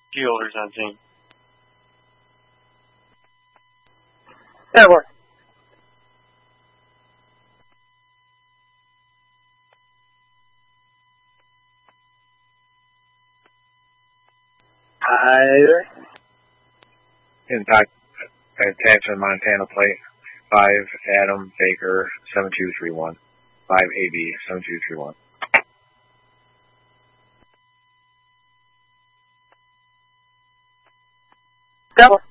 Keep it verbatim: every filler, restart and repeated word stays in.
Key holders on scene. Airborne. Hi there. Impact attachment Montana plate. five Adam Baker seven two three one. five A B seven two three one. Airborne.